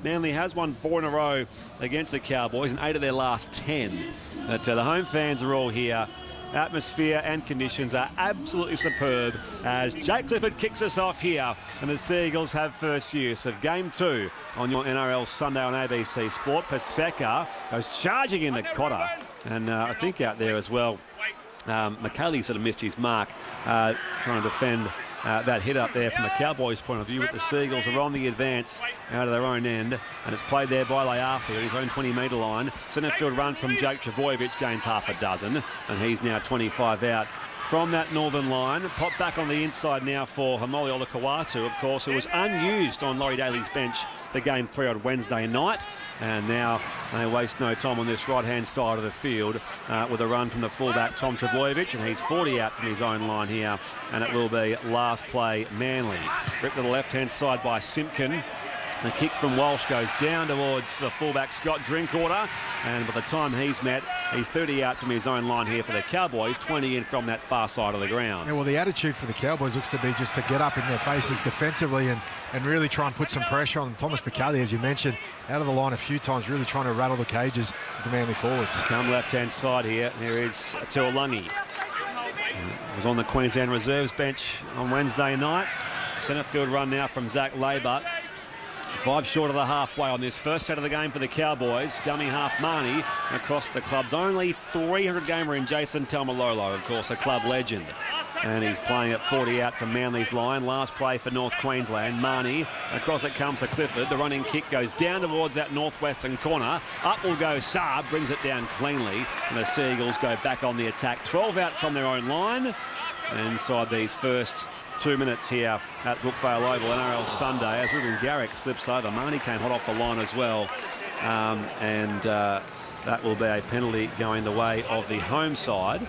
Manly has won 4 in a row against the Cowboys and 8 of their last 10. But the home fans are all here. Atmosphere and conditions are absolutely superb as Jake Clifford kicks us off here, and the Seagulls have first use of Game 2 on your NRL Sunday on ABC Sport. Paseka goes charging into Cotter, and I think out there as well, McKaylee sort of missed his mark, trying to defend that hit up there from a Cowboys point of view, but the Seagulls are on the advance out of their own end, and it's played there by Leafi at his own 20-metre line. Centre field run from Jake Trbojevic gains half a dozen, and he's now 25 out from that northern line. Pop back on the inside now for Haumole Olakau'atu, of course, who was unused on Laurie Daly's bench for Game 3 on Wednesday night. And now they waste no time on this right-hand side of the field with a run from the fullback, Tom Trbojevic, and he's 40 out from his own line here, and it will be last play Manly. Ripped to the left-hand side by Simpkin. The kick from Walsh goes down towards the fullback, Scott Drinkwater, and by the time he's met, he's 30 out from his own line here for the Cowboys, 20 in from that far side of the ground. Yeah, well, the attitude for the Cowboys looks to be just to get up in their faces defensively and really try and put some pressure on Thomas McKaylee, as you mentioned, out of the line a few times, really trying to rattle the cages with the Manly forwards. Come left-hand side here, there is Tuolungi. Was on the Queensland Reserves bench on Wednesday night. Centre field run now from Zach Labour. 5 short of the halfway on this first set of the game for the Cowboys. Dummy half Marnie across the club's only 300 gamer in Jason Taumalolo, of course, a club legend. And he's playing at 40 out from Manly's line. Last play for North Queensland. Marnie, across it comes to Clifford. The running kick goes down towards that northwestern corner. Up will go Saab, brings it down cleanly. And the Seagulls go back on the attack. 12 out from their own line. Inside these first 2 minutes here at Brookvale Oval, NRL Sunday, as Ruben Garrick slips over. Marnie came hot off the line as well. That will be a penalty going the way of the home side.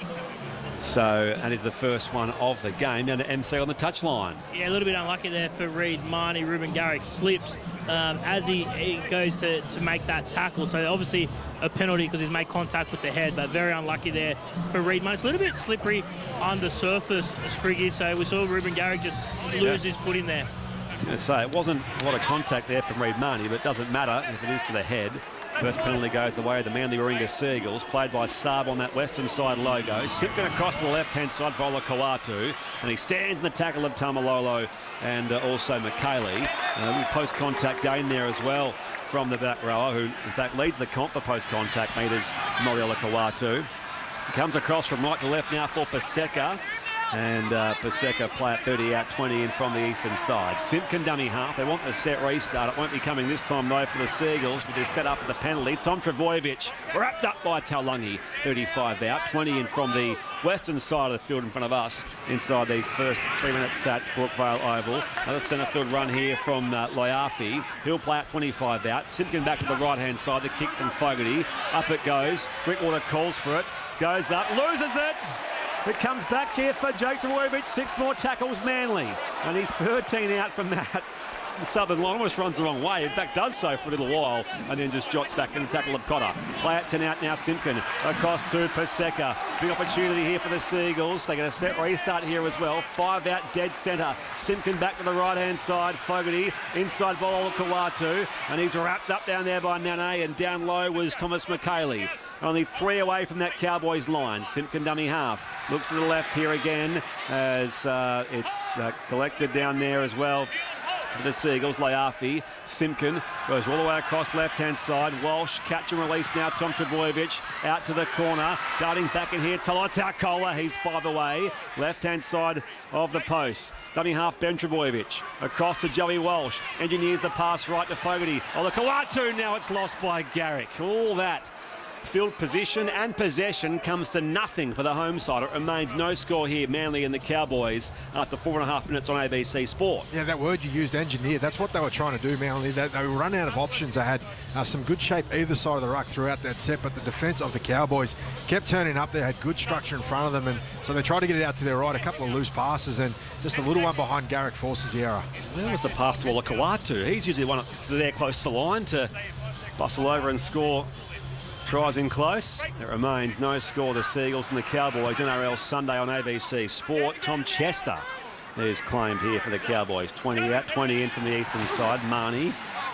So that is the first one of the game. Down to MC on the touchline. Yeah, a little bit unlucky there for Reid Marnie. Ruben Garrick slips as he goes to make that tackle. So obviously a penalty because he's made contact with the head, but very unlucky there for Reid Marnie. It's a little bit slippery on the surface, Spriggy. So we saw Ruben Garrick just lose his foot in there. I was going to say, it wasn't a lot of contact there from Reid Marnie, but it doesn't matter if it is to the head. First penalty goes the way of the Manly Warringah Seagulls, played by Saab on that western side logo. Simpkin across to the left-hand side for Olakau'atu, and he stands in the tackle of Taumalolo and also McKaylee. Post-contact gain there as well from the back rower, who in fact leads the comp for post-contact meters, Haumole Olakau'atu. Comes across from right to left now for Paseka. And Paseka play at 30 out, 20 in from the eastern side. Simpkin dummy half. They want the set restart. It won't be coming this time though for the Seagulls, but they're set up for the penalty. Tom Trbojevic wrapped up by Tuolungi. 35 out, 20 in from the western side of the field in front of us inside these first 3 minutes at Brookvale Oval. Another centre field run here from Leafi. He'll play at 25 out. Simpkin back to the right-hand side. The kick from Fogarty. Up it goes. Drinkwater calls for it. Goes up. Loses it. It comes back here for Jake Trbojevic. 6 more tackles, Manly. And he's 13 out from that. The southern line almost runs the wrong way. In fact, does so for a little while and then just jots back in the tackle of Cotter. Play at 10 out now, Simpkin. Across to Paseka. Big opportunity here for the Seagulls. They get a set restart here as well. 5 out, dead centre. Simpkin back to the right-hand side. Fogarty inside ball, Olakau'atu. And he's wrapped up down there by Nane. And down low was Thomas McKaylee. Only 3 away from that Cowboys line. Simpkin dummy half. Looks to the left here again as it's collected down there as well. The Seagulls, Leafi, Simpkin goes all the way across left-hand side. Walsh, catch and release now. Tom Trbojevic out to the corner. Darting back in here. Talatakola, he's 5 away. Left-hand side of the post. Dummy half, Ben Trbojevic. Across to Joey Walsh. Engineers the pass right to Fogarty. Olakau'atu, now it's lost by Garrick. All that field position and possession comes to nothing for the home side. It remains no score here, Manly and the Cowboys, after 4.5 minutes on ABC Sport. Yeah, that word you used, engineer, that's what they were trying to do, Manly. They were running out of options. They had some good shape either side of the ruck throughout that set, but the defence of the Cowboys kept turning up. They had good structure in front of them, and so they tried to get it out to their right. A couple of loose passes, and just a little one behind Garrick forces the error. Where was the pass to Olakau'atu? He's usually the one that's there close to the line to bustle over and score tries in close. It remains no score. The Seagulls and the Cowboys. NRL Sunday on ABC Sport. Tom Chester is claimed here for the Cowboys. 20 out, 20 in from the eastern side. Marnie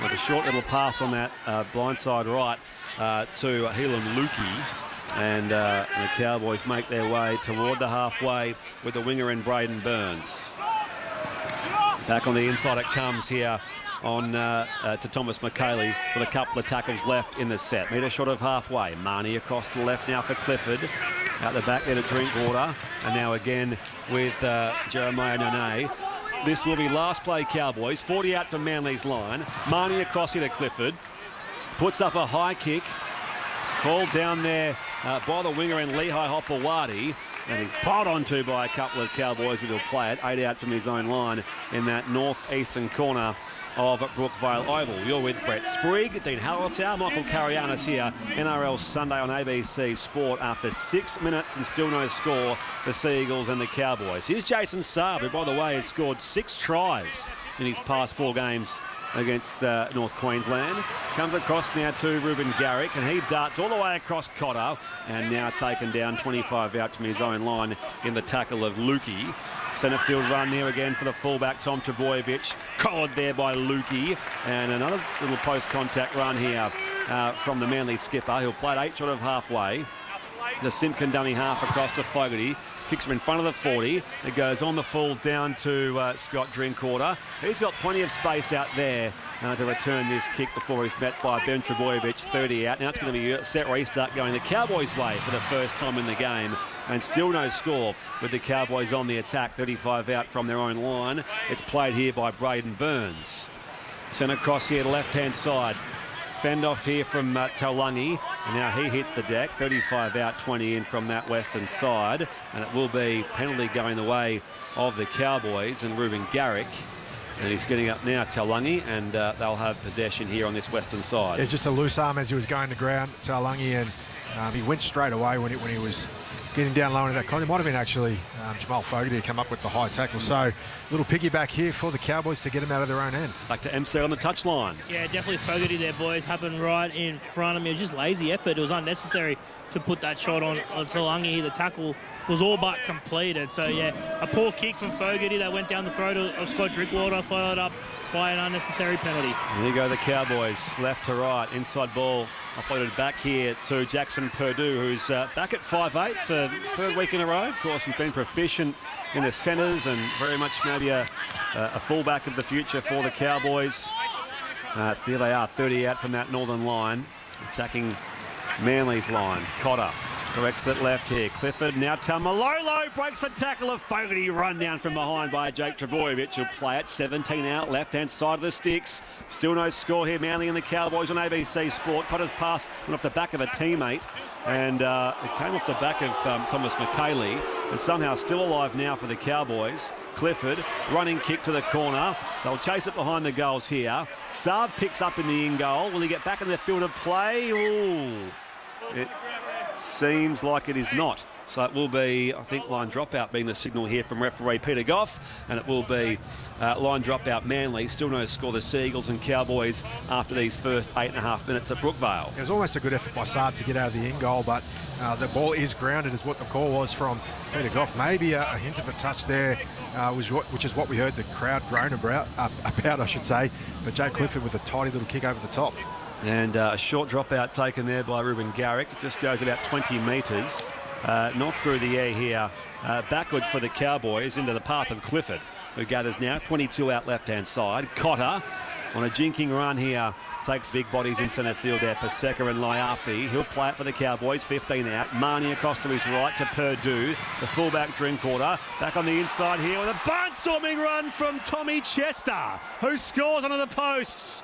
with a short little pass on that blindside right to Helam Lukey. And the Cowboys make their way toward the halfway with the winger in Braden Burns. Back on the inside it comes here on to Thomas McKaylee with a couple of tackles left in the set. Metre short of halfway. Marnie across to the left now for Clifford. Out the back there to Drinkwater. And now again with Jeremiah Nene. This will be last play Cowboys. 40 out from Manly's line. Marnie across here to Clifford. Puts up a high kick. Called down there by the winger in Lehigh Hopewadi. And he's piled onto by a couple of Cowboys who will play it. 8 out from his own line in that northeastern corner of Brookvale Oval. You're with Brett Sprigg, Dean Hallertau, Michael Carianis here. NRL Sunday on ABC Sport after 6 minutes and still no score, the Sea Eagles and the Cowboys. Here's Jason Saab, who, by the way, has scored 6 tries in his past 4 games against North Queensland. Comes across now to Ruben Garrick, and he darts all the way across Cotter, and now taken down 25 out from his own line in the tackle of Lukey. Centre field run there again for the fullback, Tom Trbojevic. Collared there by Lukey, and another little post-contact run here from the Manly skipper, who'll play it 8 short of halfway. The Simpkin dummy half across to Fogarty. Kicks her in front of the 40. It goes on the full down to Scott Drinkwater. He's got plenty of space out there to return this kick before he's met by Ben Trbojevic, 30 out. Now it's going to be a set restart going the Cowboys' way for the first time in the game. And still no score with the Cowboys on the attack. 35 out from their own line. It's played here by Braden Burns. Sent across here to left-hand side. Fend off here from Taulagi, and now he hits the deck. 35 out, 20 in from that western side, and it will be penalty going the way of the Cowboys and Ruben Garrick. And he's getting up now, Taulagi, and they'll have possession here on this western side. Yeah, just a loose arm as he was going to ground, Taulagi, and he went straight away when he was getting down low into that con. It might have been actually Jamal Fogarty to come up with the high tackle. So little piggyback here for the Cowboys to get him out of their own end. Back to MC on the touchline. Yeah, definitely Fogarty there, boys. Happened right in front of me. It was just lazy effort. It was unnecessary to put that shot on Taulagi. The tackle was all but completed. So, yeah, a poor kick from Fogarty that went down the throat of Scott Drinkwater, followed up by an unnecessary penalty. There you go, the Cowboys, left to right. Inside ball offloaded back here to Jackson Purdue, who's back at 5'8" for the 3rd week in a row. Of course, he's been proficient in the centres and very much maybe a fullback of the future for the Cowboys. There they are, 30 out from that northern line, attacking Manly's line. Cotter corrects it left here. Clifford now Tamalolo breaks the tackle of Fogarty. Run down from behind by Jake Trbojevic. He'll play it 17 out, left-hand side of the sticks. Still no score here. Manly and the Cowboys on ABC Sport. Cotter's pass went off the back of a teammate, and it came off the back of Thomas McKaylee, and somehow still alive now for the Cowboys. Clifford, running kick to the corner. They'll chase it behind the goals here. Saab picks up in the in-goal. Will he get back in the field of play? Ooh. It seems like it is not. So it will be, I think, line dropout being the signal here from referee Peter Goff, and it will be line dropout Manly. Still no score, the Sea Eagles and Cowboys after these first 8.5 minutes at Brookvale. It was almost a good effort by Saab to get out of the in-goal, but the ball is grounded is what the call was from Peter Goff. Maybe a hint of a touch there, which is what we heard the crowd groan about, I should say. But Jay Clifford with a tidy little kick over the top. And a short dropout taken there by Ruben Garrick. It just goes about 20 metres. Not through the air here. Backwards for the Cowboys into the path of Clifford, who gathers now. 22 out left-hand side. Cotter on a jinking run here. Takes big bodies in centre field there. Paseka and Laiafi. He'll play it for the Cowboys. 15 out. Marnie across to his right to Purdue. The fullback Drinkwater. Back on the inside here with a barnstorming run from Tommy Chester, who scores under the posts.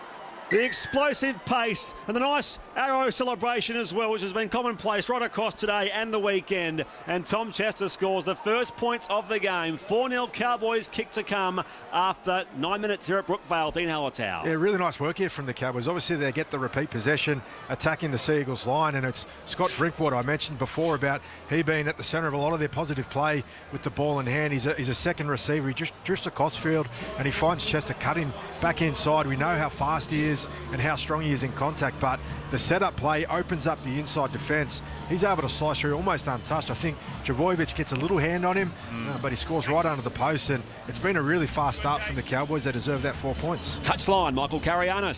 The explosive pace and the nice arrow celebration as well, which has been commonplace right across today and the weekend. And Tom Chester scores the first points of the game. 4-0 Cowboys kick to come after 9 minutes here at Brookvale. Dean Hallertau. Yeah, really nice work here from the Cowboys. Obviously, they get the repeat possession, attacking the Sea Eagles line, and it's Scott Drinkwater. I mentioned before about he being at the centre of a lot of their positive play with the ball in hand. He's a second receiver. He just drifts across field, and he finds Chester cutting back inside. We know how fast he is. is and how strong he is in contact, but the setup play opens up the inside defence. He's able to slice through almost untouched. I think Trbojevic gets a little hand on him, but he scores right under the post, and it's been a really fast start from the Cowboys. They deserve that 4 points. Touchline, Michael Carianis.